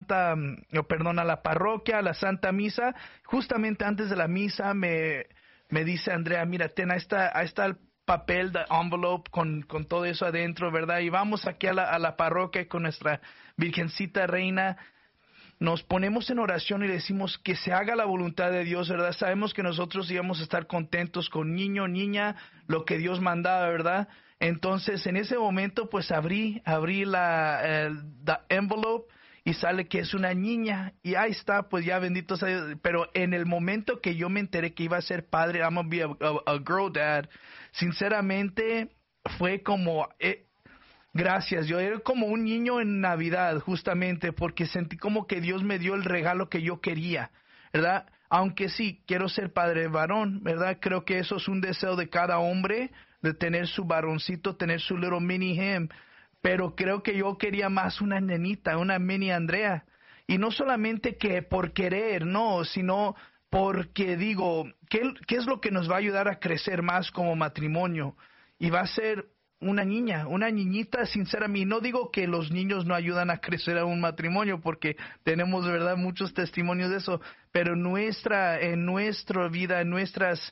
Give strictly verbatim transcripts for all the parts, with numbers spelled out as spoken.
mm, perdón, a la parroquia, a la Santa Misa. Justamente antes de la misa me, me dice Andrea, mira, ten, ahí está, ahí está el papel de envelope con, con todo eso adentro, ¿verdad? Y vamos aquí a la, a la parroquia con nuestra Virgencita Reina. Nos ponemos en oración y decimos que se haga la voluntad de Dios, ¿verdad? Sabemos que nosotros íbamos a estar contentos con niño, niña, lo que Dios mandaba, ¿verdad? Entonces, en ese momento, pues abrí, abrí la el the envelope y sale que es una niña. Y ahí está, pues ya bendito sea Dios. Pero en el momento que yo me enteré que iba a ser padre, I'm gonna be a, a, a girl dad, sinceramente fue como... Eh, Gracias, yo era como un niño en Navidad, justamente, porque sentí como que Dios me dio el regalo que yo quería, ¿verdad? Aunque sí, quiero ser padre varón, ¿verdad? Creo que eso es un deseo de cada hombre, de tener su varoncito, tener su little mini him, pero creo que yo quería más una nenita, una mini Andrea. Y no solamente que por querer, no, sino porque digo, ¿qué, qué es lo que nos va a ayudar a crecer más como matrimonio? Y va a ser una niña, una niñita, sinceramente. No digo que los niños no ayudan a crecer a un matrimonio, porque tenemos, de verdad, muchos testimonios de eso, pero nuestra, en nuestra vida, en nuestras,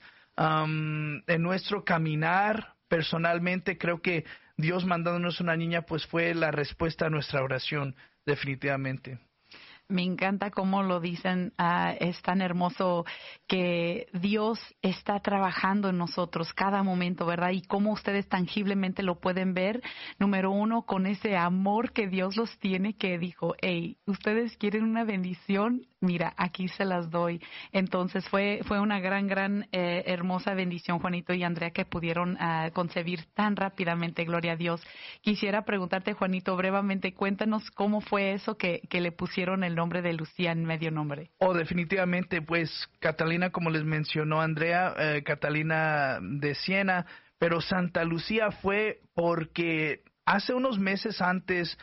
um, en nuestro caminar, personalmente, creo que Dios mandándonos una niña, pues fue la respuesta a nuestra oración, definitivamente. Me encanta cómo lo dicen, uh, es tan hermoso que Dios está trabajando en nosotros cada momento, ¿verdad? Y cómo ustedes tangiblemente lo pueden ver, número uno, con ese amor que Dios los tiene, que dijo, hey, ustedes quieren una bendición, mira, aquí se las doy. Entonces fue fue una gran, gran, eh, hermosa bendición, Juanito y Andrea, que pudieron uh, concebir tan rápidamente, gloria a Dios. Quisiera preguntarte, Juanito, brevemente, cuéntanos cómo fue eso que, que le pusieron el nombre de Lucía en medio nombre. Oh, definitivamente, pues Catalina, como les mencionó Andrea, eh, Catalina de Siena, pero Santa Lucía fue porque hace unos meses antes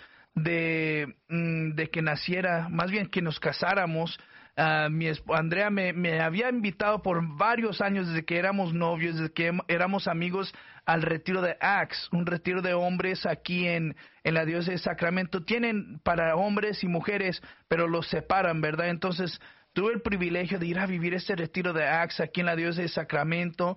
de, mm, de que naciera, más bien que nos casáramos, uh, mi esp- Andrea me, me había invitado por varios años, desde que éramos novios, desde que em- éramos amigos, al retiro de Acts, un retiro de hombres aquí en, en la diócesis de Sacramento. Tienen para hombres y mujeres, pero los separan, ¿verdad? Entonces tuve el privilegio de ir a vivir este retiro de Acts aquí en la diócesis de Sacramento,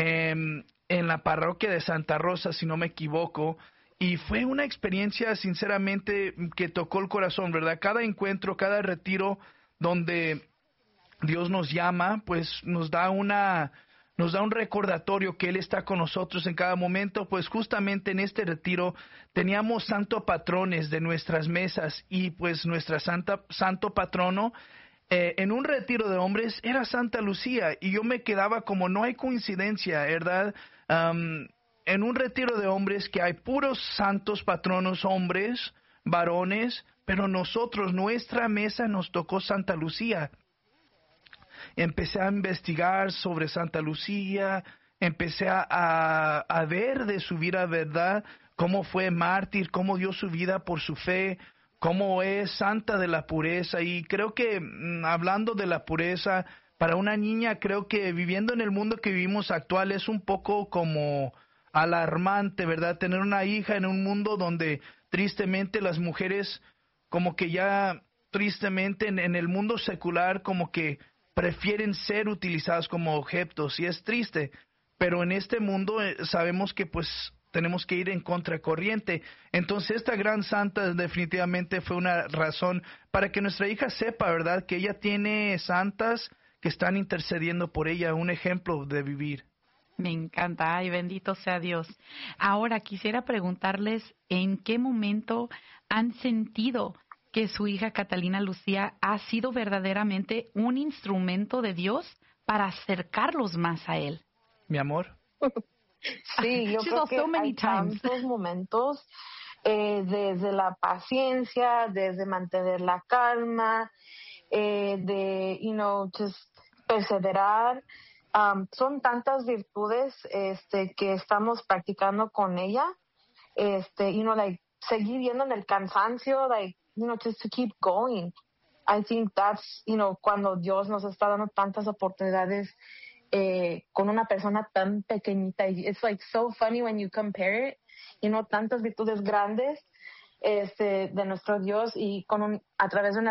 em, en la parroquia de Santa Rosa, si no me equivoco. Y fue una experiencia, sinceramente, que tocó el corazón, ¿verdad? Cada encuentro, cada retiro donde Dios nos llama, pues nos da una, nos da un recordatorio que Él está con nosotros en cada momento. Pues justamente en este retiro teníamos santo patrones de nuestras mesas, y pues nuestra santa, santo patrono eh, en un retiro de hombres era Santa Lucía, y yo me quedaba como, no hay coincidencia, ¿verdad? Um, en un retiro de hombres que hay puros santos patronos hombres, varones, pero nosotros, nuestra mesa nos tocó Santa Lucía. Empecé a investigar sobre Santa Lucía, empecé a, a, a ver de su vida, ¿verdad? Cómo fue mártir, cómo dio su vida por su fe, cómo es santa de la pureza. Y creo que, mm, hablando de la pureza, para una niña, creo que viviendo en el mundo que vivimos actual es un poco como alarmante, ¿verdad? Tener una hija en un mundo donde tristemente las mujeres, como que ya tristemente en, en el mundo secular, como que prefieren ser utilizadas como objetos, y es triste, pero en este mundo eh, sabemos que pues tenemos que ir en contracorriente. Entonces esta gran santa definitivamente fue una razón para que nuestra hija sepa, ¿verdad?, que ella tiene santas que están intercediendo por ella, un ejemplo de vivir. Me encanta, ay, bendito sea Dios. Ahora quisiera preguntarles en qué momento han sentido que su hija Catalina Lucía ha sido verdaderamente un instrumento de Dios para acercarlos más a Él. Mi amor. Sí, yo She's creo all que so many hay times. tantos momentos, eh, desde la paciencia, desde mantener la calma, eh, de, you know, just perseverar. Um, son tantas virtudes, este, que estamos practicando con ella, este, you know, like, seguir viendo en el cansancio, like, you know, just to keep going. I think that's, you know, cuando Dios nos está dando tantas oportunidades eh, con una persona tan pequeñita. It's like so funny when you compare it, you know, tantas virtudes grandes este, de nuestro Dios, y con un, a través de una